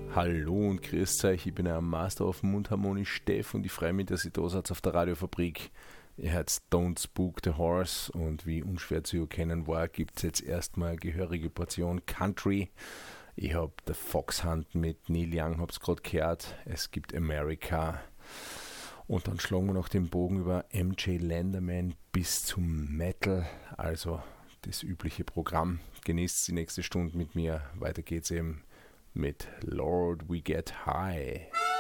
Hallo und grüß euch, ich bin der Master of Mundharmonisch Steff und ich freue mich, dass ich da seid auf der Radiofabrik. Ihr hört Don't Spook the Horse und wie unschwer zu erkennen war, gibt es jetzt erstmal eine gehörige Portion Country. Ich habe The Foxhunt mit Neil Young, hab's gerade gehört. Es gibt America. Und dann schlagen wir noch den Bogen über MJ Lenderman bis zum Metal, also das übliche Programm. Genießt die nächste Stunde mit mir. Weiter geht's eben mit Lord We Get High.